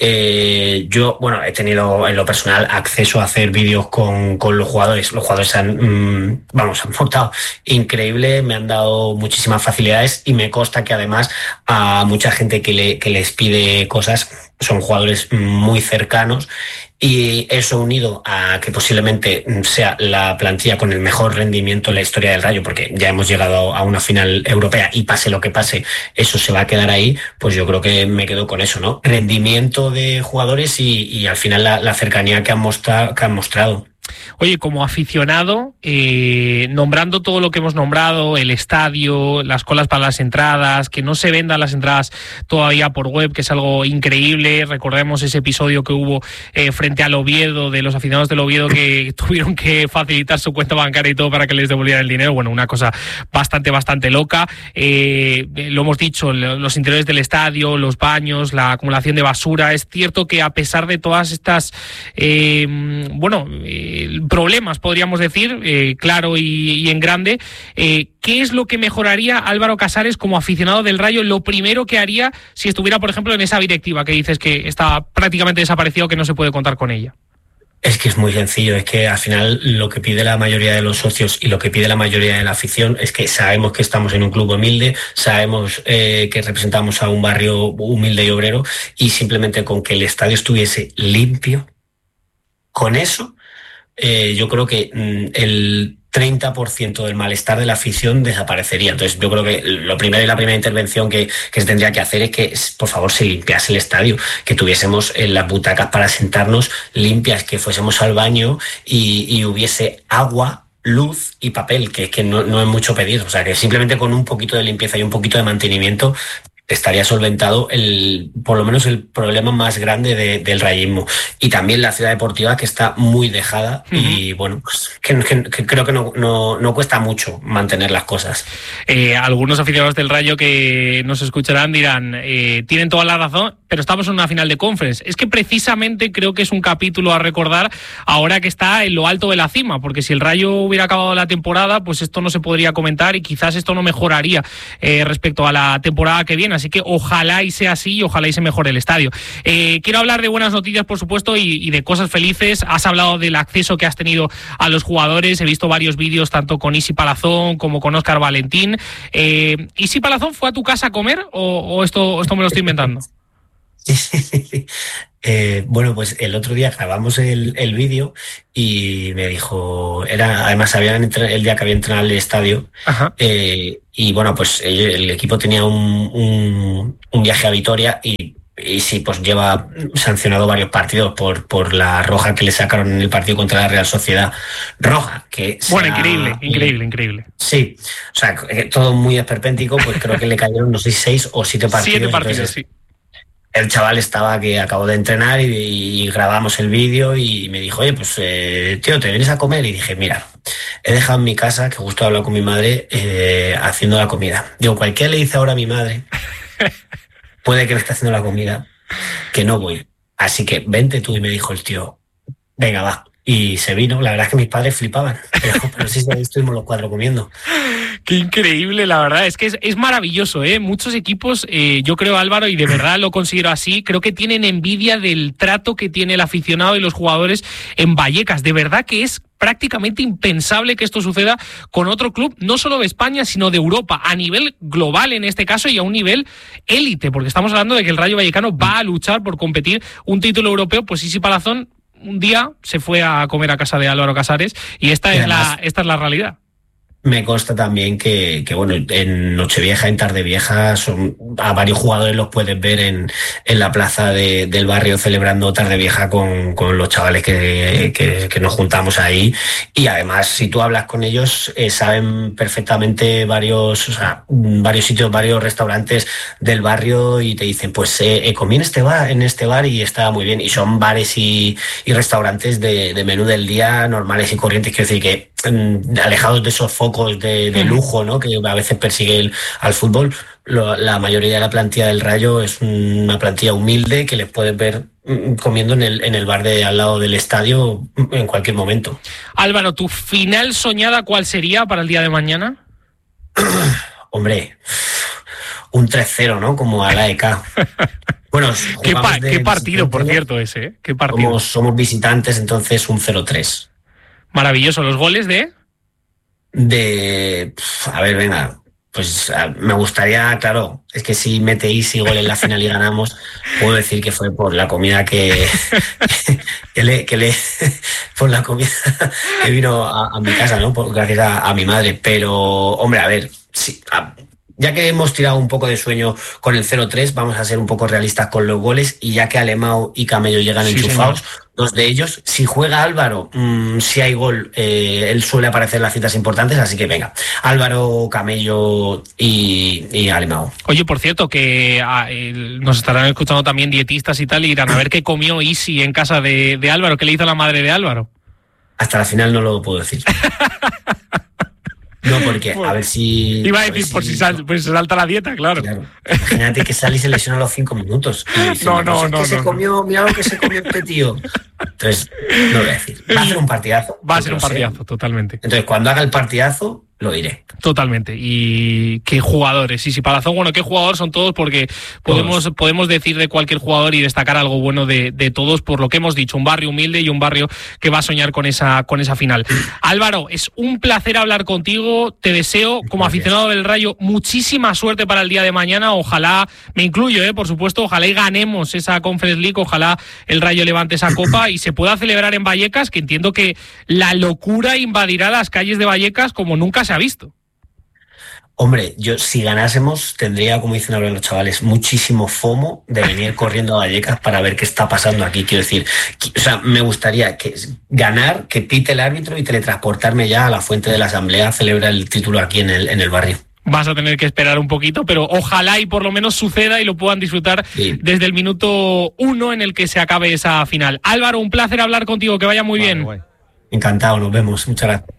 Eh, yo, bueno, he tenido en lo personal acceso a hacer vídeos con, con los jugadores. Los jugadores han, mmm, vamos, han portado increíble, me han dado muchísimas facilidades, y me consta que además a mucha gente que, le, que les pide cosas son jugadores muy cercanos, y eso unido a que posiblemente sea la plantilla con el mejor rendimiento en la historia del Rayo, porque ya hemos llegado a una final europea y pase lo que pase, eso se va a quedar ahí, pues yo creo que me quedo con eso, ¿no? Rendimiento de jugadores y, y al final la, la cercanía que han, mostra, que han mostrado. Oye, como aficionado, eh, nombrando todo lo que hemos nombrado, el estadio, las colas para las entradas, que no se vendan las entradas todavía por web, que es algo increíble. Recordemos ese episodio que hubo eh, frente al Oviedo, de los aficionados del Oviedo que tuvieron que facilitar su cuenta bancaria y todo para que les devolvieran el dinero. Bueno, una cosa bastante, bastante loca. Eh, lo hemos dicho, los interiores del estadio, los baños, la acumulación de basura. Es cierto que a pesar de todas estas, eh, bueno, eh, problemas, podríamos decir, eh, claro y, y en grande, eh, ¿qué es lo que mejoraría Álvaro Casares como aficionado del Rayo? Lo primero que haría si estuviera, por ejemplo, en esa directiva que dices que está prácticamente desaparecido, que no se puede contar con ella. Es que es muy sencillo, es que al final lo que pide la mayoría de los socios y lo que pide la mayoría de la afición es que sabemos que estamos en un club humilde, sabemos eh, que representamos a un barrio humilde y obrero, y simplemente con que el estadio estuviese limpio, con eso eh, yo creo que mm, el treinta por ciento del malestar de la afición desaparecería. Entonces yo creo que lo primero y la primera intervención que, que se tendría que hacer es que, por favor, se limpiase el estadio, que tuviésemos en las butacas para sentarnos limpias, que fuésemos al baño y, y hubiese agua, luz y papel, que es que no, no es mucho pedir. O sea, que simplemente con un poquito de limpieza y un poquito de mantenimiento estaría solventado el, por lo menos el problema más grande de, del rayismo. Y también la ciudad deportiva, que está muy dejada. Uh-huh. Y bueno, pues que, que, que creo que no, no, no cuesta mucho mantener las cosas. Eh, algunos aficionados del Rayo que nos escucharán dirán, eh, tienen toda la razón, pero estamos en una final de Conference. Es que precisamente creo que es un capítulo a recordar ahora que está en lo alto de la cima, porque si el Rayo hubiera acabado la temporada, pues esto no se podría comentar y quizás esto no mejoraría eh, respecto a la temporada que viene. Así que ojalá y sea así y ojalá y se mejore el estadio. Eh, quiero hablar de buenas noticias, por supuesto, y, y de cosas felices. Has hablado del acceso que has tenido a los jugadores. He visto varios vídeos tanto con Isi Palazón como con Óscar Valentín. Eh, ¿Isi Palazón fue a tu casa a comer o, o esto, esto me lo estoy inventando? Eh, bueno, pues el otro día grabamos el, el vídeo y me dijo, era además habían entrenado, el día que había entrenado al estadio, eh, y bueno, pues el, el equipo tenía un, un, un viaje a Vitoria y, y sí, pues lleva sancionado varios partidos por, por la roja que le sacaron en el partido contra la Real Sociedad. Roja, que... Bueno, sea, increíble, increíble, increíble. Sí, o sea, todo muy esperpéntico, pues creo que le cayeron, no sé, seis o siete partidos. Siete partidos, entonces, sí. El chaval estaba que acabó de entrenar y, y grabamos el vídeo y me dijo, oye, pues eh, tío, ¿te vienes a comer? Y dije, mira, he dejado en mi casa, que justo he hablado con mi madre, eh, haciendo la comida. Digo, cualquiera le dice ahora a mi madre, puede que me esté haciendo la comida, que no voy. Así que vente tú. Y me dijo el tío, venga, va. Y se vino. La verdad es que mis padres flipaban. Pero, pero sí, ahí estuvimos los cuatro comiendo. Qué increíble, la verdad. Es que es, es maravilloso, ¿eh? Muchos equipos, eh, yo creo, Álvaro, y de verdad lo considero así, creo que tienen envidia del trato que tiene el aficionado y los jugadores en Vallecas. De verdad que es prácticamente impensable que esto suceda con otro club, no solo de España, sino de Europa, a nivel global en este caso y a un nivel élite, porque estamos hablando de que el Rayo Vallecano va a luchar por competir un título europeo. Pues Isi Palazón un día se fue a comer a casa de Álvaro Casares y esta es la, esta es la realidad. Me consta también que, que, bueno, en Nochevieja, en Tardevieja, son, a varios jugadores los puedes ver en, en la plaza de, del barrio celebrando Tardevieja con, con los chavales que, que, que nos juntamos ahí. Y además, si tú hablas con ellos, eh, saben perfectamente varios, o sea, varios sitios, varios restaurantes del barrio y te dicen, pues eh, comí en este bar, en este bar y estaba muy bien. Y son bares y, y restaurantes de, de menú del día normales y corrientes. Quiero decir que mm, alejados de esos focos de, de lujo, ¿no?, que a veces persigue el, al fútbol. Lo, la mayoría de la plantilla del Rayo es una plantilla humilde que les puedes ver comiendo en el, en el bar de al lado del estadio en cualquier momento. Álvaro, ¿tu final soñada cuál sería para el día de mañana? Hombre, un tres cero, ¿no?, como a la A E K. Bueno, ¿Qué, pa qué partido, por cierto, ese? ¿eh? ¿Qué partido? Somos, somos visitantes, entonces un cero tres. Maravilloso. ¿Los goles de...? De... A ver, venga, pues me gustaría, claro, es que si metéis y gol en la final y ganamos, puedo decir que fue por la comida que, que, le, que le... por la comida que vino a, a mi casa, ¿no? Por, gracias a, a mi madre. Pero, hombre, a ver, sí, a, ya que hemos tirado un poco de sueño con el cero tres, vamos a ser un poco realistas con los goles, y ya que Alemão y Camello llegan Sí, enchufados, señor. dos de ellos, si juega Álvaro, mmm, si hay gol, eh, él suele aparecer en las citas importantes, así que venga, Álvaro, Camello y, y Alemão. Oye, por cierto, que ah, el- nos estarán escuchando también dietistas y tal, y irán a ver qué comió Isi en casa de, de Álvaro, qué le hizo la madre de Álvaro. Hasta la final no lo puedo decir. No, porque a ver si... Iba a ver decir, por si- si sal- pues se salta la dieta, claro. Imagínate que sale y se lesiona a los cinco minutos. Y dice, No, no, pues es no, que se no, comió, mira lo que se comió este tío. Entonces, no lo voy a decir. Va a ser un partidazo. Va a ser un lo sé. partidazo, totalmente. Entonces, cuando haga el partidazo, lo diré. Totalmente. Y qué jugadores. Y si Palazón, bueno, qué jugadores son todos, porque podemos, podemos decir de cualquier jugador y destacar algo bueno de, de todos, por lo que hemos dicho, un barrio humilde y un barrio que va a soñar con esa, con esa final. Álvaro, es un placer hablar contigo. Te deseo, como aficionado del Rayo, muchísima suerte para el día de mañana. Ojalá, me incluyo, eh, por supuesto, ojalá y ganemos esa Conference League, ojalá el Rayo levante esa copa y se pueda celebrar en Vallecas, que entiendo que la locura invadirá las calles de Vallecas como nunca se ha visto. Hombre, yo si ganásemos tendría, como dicen ahora los chavales, muchísimo FOMO de venir corriendo a Vallecas para ver qué está pasando aquí. Quiero decir, qui- o sea, me gustaría que ganar, que pite el árbitro y teletransportarme ya a la fuente de la Asamblea a celebrar el título aquí en el, en el barrio. Vas a tener que esperar un poquito, pero ojalá y por lo menos suceda y lo puedan disfrutar desde el minuto uno en el que se acabe esa final. Álvaro, un placer hablar contigo, que vaya muy bien. Encantado, nos vemos. Muchas gracias.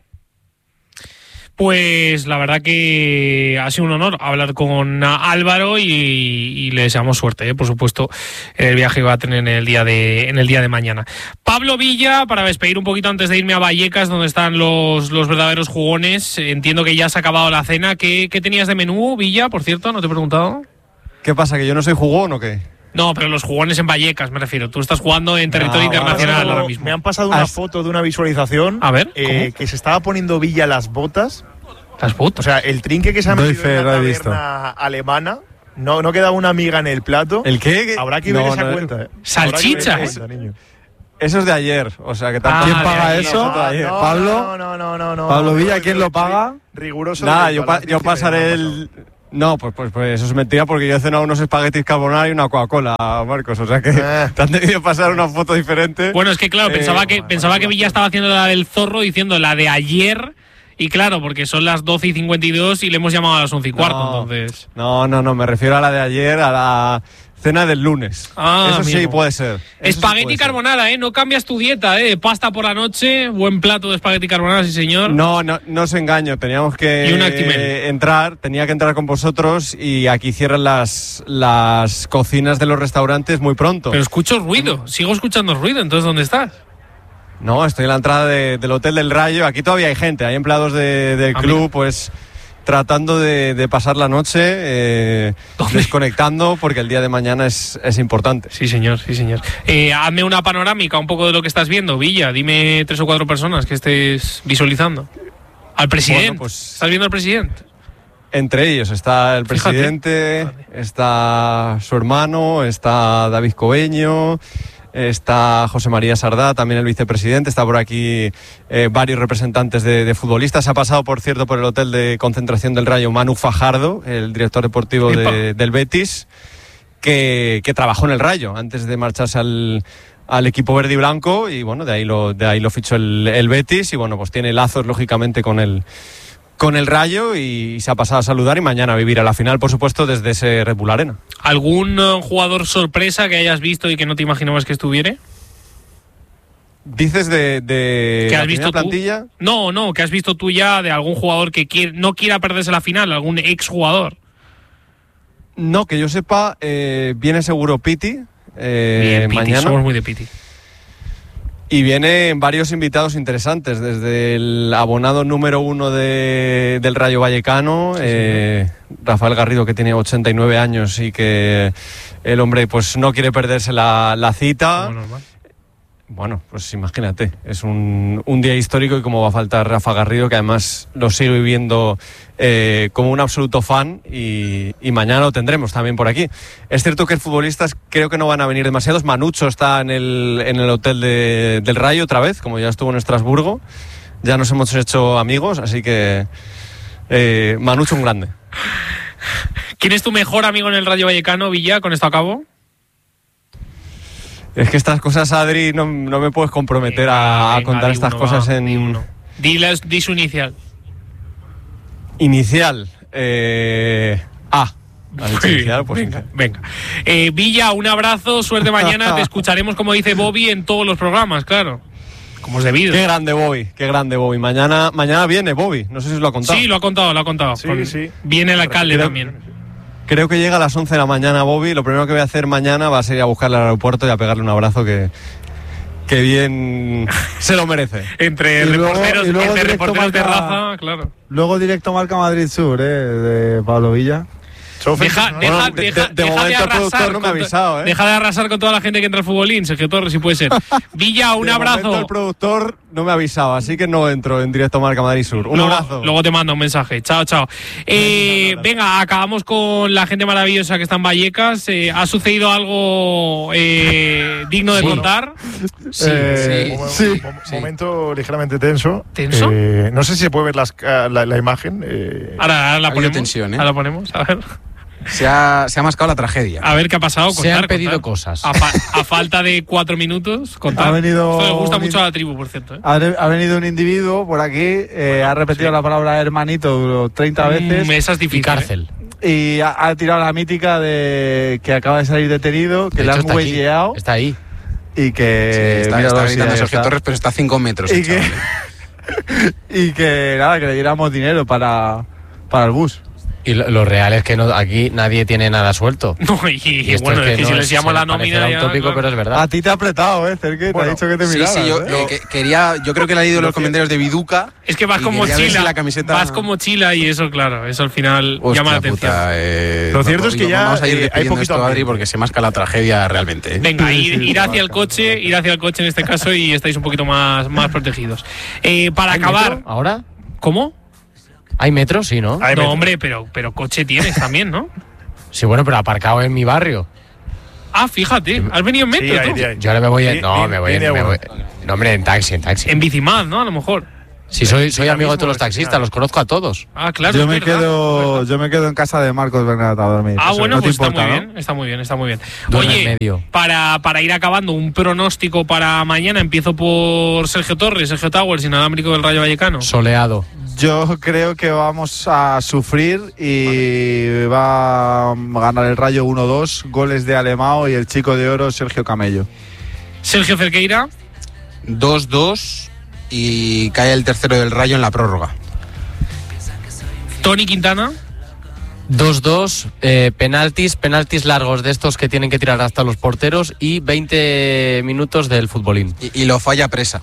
Pues la verdad que ha sido un honor hablar con Álvaro y, y le deseamos suerte, ¿eh? Por supuesto, en el viaje que va a tener en el día de en el día de mañana. Pablo Villa, para despedir un poquito antes de irme a Vallecas, donde están los, los verdaderos jugones. Entiendo que ya se ha acabado la cena. ¿Qué, qué tenías de menú, Villa, por cierto? ¿No te he preguntado? ¿Qué pasa, que yo no soy jugón o qué? No, pero los jugones en Vallecas, me refiero. Tú estás jugando en territorio Ah, internacional vale. ahora mismo. Me han pasado una Has- foto de una visualización. A ver, eh, que se estaba poniendo Villa las botas. Las botas. O sea, el trinque que se ha Doy metido fe, en lo la he visto. taberna alemana. No, no queda una miga en el plato. ¿El qué? Habrá que ver No, esa no, cuenta. eh. Salchichas. Habrá que ver esa cuenta, niño. Eso es de ayer, o sea, que Ah, ¿quién de paga ayer, eso? Ah, no, Pablo. No, no, no, no, no. Pablo no, Villa, no, ¿quién no, lo paga? Riguroso. Nada, del yo, pa- Palacio yo Cine, me pasaré ha el... No, pues, pues, pues eso es mentira, porque yo he cenado unos espaguetis carbonara y una Coca-Cola, Marcos, o sea que Eh. te han debido pasar una foto diferente. Bueno, es que claro, Eh, pensaba que pensaba que Villa estaba haciendo la del zorro diciendo la de ayer. Y claro, porque son las doce y cincuenta y dos y le hemos llamado a las once y cuarto, No. entonces. No, no, no, me refiero a la de ayer, a la cena del lunes. Ah, eso sí amigo. puede ser. Eso sí Espagueti puede ser. carbonara, ¿eh? No cambias tu dieta, ¿eh? Pasta por la noche, buen plato de espagueti carbonara, sí señor. No, no, no os engaño, teníamos que Y un Actimel. eh, entrar, tenía que entrar con vosotros y aquí cierran las, las cocinas de los restaurantes muy pronto. Pero escucho ruido, sigo escuchando ruido, entonces ¿dónde estás? No, estoy en la entrada de- del Hotel del Rayo, aquí todavía hay gente, hay empleados de- del Ah, club, mira. pues tratando de, de pasar la noche, eh, desconectando, porque el día de mañana es, es importante. Sí señor, sí señor. Eh, hazme una panorámica un poco de lo que estás viendo, Villa, dime tres o cuatro personas que estés visualizando. Al presidente, Bueno, pues- ¿estás viendo al presidente? Entre ellos está el Fíjate. presidente, está su hermano, está David Cobeño, está José María Sardá, también el vicepresidente, está por aquí eh, varios representantes de, de futbolistas. Ha pasado, por cierto, por el hotel de concentración del Rayo Manu Fajardo, el director deportivo de- del Betis, que, que trabajó en el Rayo antes de marcharse al, al equipo verde y blanco, y bueno, de ahí lo, de ahí lo fichó el, el Betis, y bueno, pues tiene lazos lógicamente con el con el Rayo y se ha pasado a saludar y mañana a vivir a la final, por supuesto, desde ese Red Bull Arena. ¿Algún eh, jugador sorpresa que hayas visto y que no te imaginabas que estuviera? ¿Dices de, de ¿Que la has visto primera tú? plantilla? No, no, que has visto tú ya de algún jugador que quiere, no quiera perderse la final, algún exjugador. No, que yo sepa, eh, viene seguro Piti, eh, Bien, Piti, mañana. somos muy de Piti. Y vienen varios invitados interesantes, desde el abonado número uno de, del Rayo Vallecano, eh, Rafael Garrido, que tiene ochenta y nueve años y que el hombre pues no quiere perderse la, la cita. Bueno, pues imagínate, es un, un día histórico y cómo va a faltar Rafa Garrido, que además lo sigue viviendo eh, como un absoluto fan y, y mañana lo tendremos también por aquí. Es cierto que futbolistas creo que no van a venir demasiados. Manucho está en el, en el hotel de- del Rayo otra vez, como ya estuvo en Estrasburgo. Ya nos hemos hecho amigos, así que eh, Manucho un grande. ¿Quién es tu mejor amigo en el Rayo Vallecano, Villa? Con esto acabo. Es que estas cosas, Adri, no, no me puedes comprometer venga, a, a venga, contar estas uno, cosas va, en... Di, uno. Di, las, di su inicial. Inicial. Eh, A. Inicial, pues venga, venga. Eh, Villa, un abrazo, suerte mañana. Te escucharemos, como dice Bobby, en todos los programas, claro. Como es debido. Qué grande Bobby, qué grande Bobby. Mañana, mañana viene Bobby, no sé si os lo ha contado. Sí, lo ha contado, lo ha contado. Sí, Con, sí. Viene el alcalde creo, también. Creo que llega a las once de la mañana Bobby. Lo primero que voy a hacer mañana va a ser ir a buscarle al aeropuerto y a pegarle un abrazo que, que bien se lo merece. Entre Y luego- reporteros, y luego entre directo reporteros de marca- raza, claro. Luego directo marca Madrid Sur, ¿eh? De Pablo Villa. Deja, ¿no? deja, Bueno, de- deja, de- de deja momento de el arrasar productor no me ha con to- avisado, ¿eh? Deja de arrasar con toda la gente que entra al futbolín, Sergio Torres, si puede ser. Villa, un De abrazo. momento el productor no me ha avisado, así que no entro en directo Marca Madrid Sur. Un luego, abrazo. luego te mando un mensaje. Chao, chao. Eh, venga, acabamos con la gente maravillosa que está en Vallecas. Eh, ¿Ha sucedido algo eh, digno de Sí. contar? Eh, un- un mom- momento ligeramente tenso. ¿Tenso? Eh, no sé si se puede ver las ca- la, la imagen. eh. Ahora, ahora la Ha habido ponemos. tensión, ¿eh? Ahora la ponemos. A ver. Se ha, se ha mascado la tragedia. A ver qué ha pasado. Se han contar, pedido contar. cosas. A, fa- a falta de cuatro minutos, contar. Ha venido Esto le gusta un- mucho a la tribu, por cierto. ¿eh? Ha, ha venido un individuo por aquí, eh, ha repetido la palabra hermanito treinta veces. Mm, esa es difícil. Y cárcel. Y ha, ha tirado la mítica de que acaba de salir detenido, que De le hecho, han está aquí. huelleado Está ahí. y que. Sí, está, míralo, está sí, gritando ahí Sergio está. Torres, pero está a cinco metros. Y el que, chaval. y que nada, que le diéramos dinero para, para el bus. Y lo, lo real es que no, aquí nadie tiene nada suelto. No, y, Y esto bueno, es que es que no si es- les llamo se la le nómina. parecerá Ya, utópico, claro. pero es verdad. A ti te ha apretado, ¿eh, Cerque? Bueno, te ha dicho que te Sí, miraras. sí, yo, ¿eh? eh, que- quería, yo creo que he leído los comentarios de Viduca. Es que vas y con quería ver mochila. si la camiseta- Vas con mochila y eso, claro, eso al final Hostia llama la atención. puta, eh, Lo cierto no, es que no, ya, vamos a ir eh, hay despidiendo poquito esto, ambiente. Adri, porque se masca la tragedia realmente. ¿eh? Venga, Sí, ir, sí, ir sí, hacia el marca, coche, ir hacia el coche en este caso y estáis un poquito más, más protegidos. Eh, para ¿Hay acabar. metro ahora? ¿Cómo? ¿Hay metro? Sí, ¿no? Hay no, metro. hombre, pero, pero coche tienes también, ¿no? Sí, bueno, pero aparcado en mi barrio. Ah, fíjate, has venido en metro Sí, hay, tú. hay. Yo ahora me voy en... Sí, No, viene- me voy en... viene me uno. voy- No, hombre, en taxi, en taxi. En Bicimad, ¿no? A lo mejor. Sí, soy, soy Dinamismo amigo de todos los al final. taxistas, los conozco a todos. Ah, claro. yo, es me verdad. quedo, yo me quedo en casa de Marcos Bernat a dormir. Ah, Eso bueno, no te pues está importa, muy ¿no? bien, está muy bien, está muy bien. Duerme en Oye, medio. para, para ir acabando, un pronóstico para mañana. Empiezo por Sergio Torres, Sergio Towers, inalámbrico del Rayo Vallecano. Soleado. Yo creo que vamos a sufrir y va a ganar el Rayo uno dos, goles de Alemão y el chico de oro Sergio Camello. Sergio Cerqueira. dos dos y cae el tercero del Rayo en la prórroga. Tony Quintana. dos dos, eh, penaltis, penaltis largos de estos que tienen que tirar hasta los porteros y veinte minutos del futbolín. Y, y lo falla presa.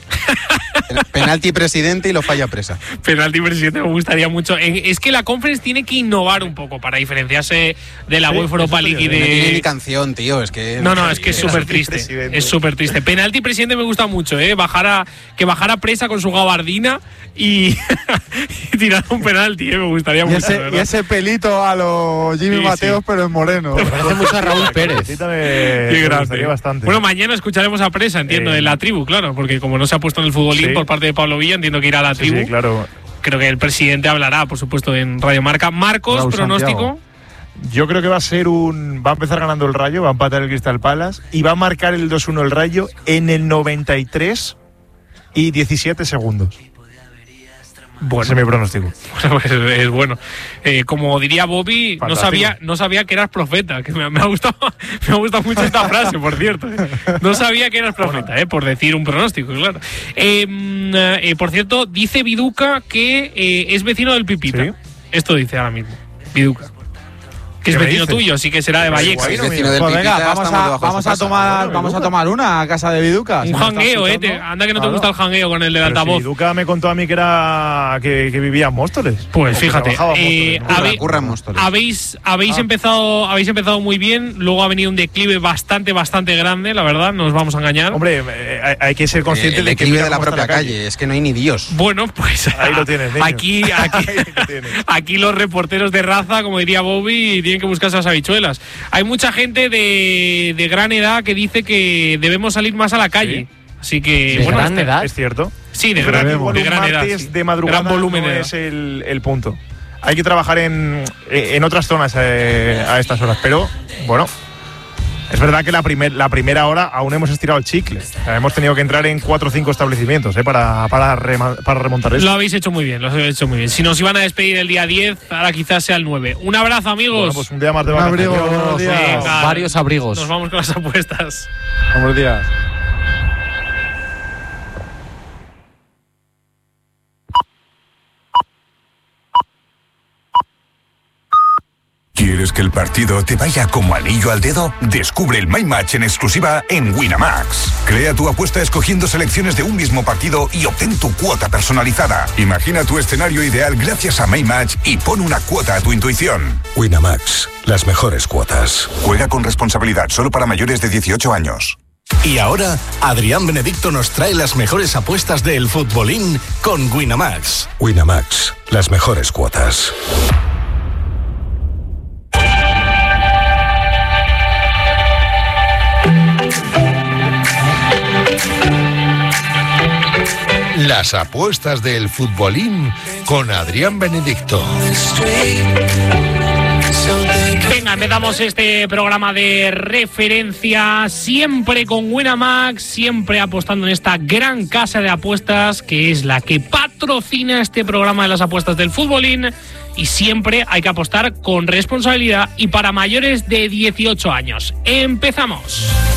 Penalti presidente y lo falla presa. Penalti presidente me gustaría mucho. En- Es que la Conference tiene que innovar un poco para diferenciarse de la Sí, UEFA Europa eso League y estaría No tiene ni de. canción, tío. Es que. No, no, es que es súper Penalti triste. presidente. Es súper triste. Penalti presidente me gusta mucho, ¿eh? Bajara, que bajara presa con su gabardina y, y tirar un penalti, ¿eh? Me gustaría Y mucho. ese, de y verdad. ese pelito a los Jimmy Sí, Mateos, sí. pero en moreno. Me parece mucho a Raúl Pérez. Sí, también Qué me grande. gustaría bastante. Bueno, mañana escucharemos a Presa, entiendo, Eh, de la tribu, claro, porque como no se ha puesto en el futbolín Sí. por parte de Pablo Villa, entiendo que irá a la sí, tribu. sí, claro. Creo que el presidente hablará, por supuesto, en Radio Marca. Marcos, Raúl pronóstico. Santiago. Yo creo que va a ser un. Va a empezar ganando el Rayo, va a empatar el Crystal Palace y va a marcar el dos uno el Rayo en el noventa y tres y diecisiete segundos. Bueno, Ese es mi pronóstico. pues es bueno. Eh, como diría Bobby, no Fantástico. sabía, no sabía que eras profeta. Que me, me ha gustado, me ha gustado mucho esta frase, por cierto. eh. No sabía que eras profeta, eh, por decir un pronóstico, claro. Eh, mm, eh, por cierto, dice Viduca que eh, es vecino del Pipita. Sí. Esto dice ahora mismo. Viduca. Que es ¿Qué me vecino dices? tuyo, así que será de Pero Vallecas. igual, Es no, vecino del Pues venga, Pipita, vamos estamos a, debajo de vamos su a casa. tomar, Bueno, vamos a Viduca. tomar una a casa de Viduca. Un Si me estás jangueo, eh. escuchando. te- anda que no te Claro. gusta el jangueo con el del Pero si altavoz. Duca me contó a mí que era que, que vivía en Móstoles. Pues O que fíjate, trabajaba en eh, Móstoles, ¿no? habe- Curra- curra en Móstoles. habéis, habéis, Ah. empezado, habéis empezado muy bien, luego ha venido un declive bastante, bastante grande, la verdad, no os vamos a engañar. Hombre, eh, hay, hay que ser consciente el de que declive mira de la cómo está propia calle. Es que no hay ni Dios. Bueno, pues Ahí lo tienes, niño. aquí, aquí, Ahí lo tienes. aquí los reporteros de raza, como diría Bobby, tienen que buscarse las habichuelas. Hay mucha gente de, de gran edad que dice que debemos salir más a la calle. Así que, ¿De bueno, gran este- edad? Es cierto. Sí, de Pero gran, igual de un gran edad. martes sí. de madrugada Gran volumen no de edad. es el, el punto. hay que trabajar en, en otras zonas eh, a estas horas. Pero, bueno, es verdad que la, primer, la primera hora aún hemos estirado el chicle. O sea, hemos tenido que entrar en cuatro o cinco establecimientos eh, para, para, rema, para remontar eso. Lo habéis hecho muy bien, lo habéis hecho muy bien. Si nos iban a despedir el día diez, ahora quizás sea el nueve. Un abrazo, amigos. Bueno, pues un día más de vacaciones. Un abrigo, buenos días. Venga, varios abrigos. Nos vamos con las apuestas. Buenos días. ¿Quieres que el partido te vaya como anillo al dedo? Descubre el My Match en exclusiva en Winamax. Crea tu apuesta escogiendo selecciones de un mismo partido y obtén tu cuota personalizada. Imagina tu escenario ideal gracias a My Match y pon una cuota a tu intuición. Winamax, las mejores cuotas. Juega con responsabilidad, solo para mayores de dieciocho años. Y ahora, Adrián Benedicto nos trae las mejores apuestas del futbolín con Winamax. Winamax, las mejores cuotas. Las apuestas del futbolín con Adrián Benedicto. Venga, empezamos este programa de referencia, siempre con Winamax, siempre apostando en esta gran casa de apuestas que es la que patrocina este programa de las apuestas del futbolín, y siempre hay que apostar con responsabilidad y para mayores de dieciocho años. ¡Empezamos!